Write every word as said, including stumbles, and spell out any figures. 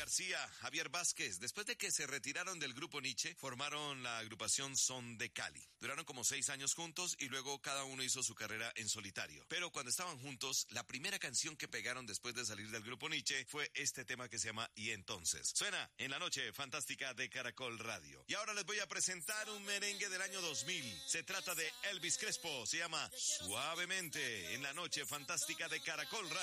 García, Javier Vázquez, después de que se retiraron del grupo Nietzsche, formaron la agrupación Son de Cali. Duraron como seis años juntos y luego cada uno hizo su carrera en solitario. Pero cuando estaban juntos, la primera canción que pegaron después de salir del grupo Nietzsche fue este tema que se llama Y Entonces. Suena en la noche fantástica de Caracol Radio. Y ahora les voy a presentar un merengue del año dos mil. Se trata de Elvis Crespo, se llama Suavemente, en la noche fantástica de Caracol Radio.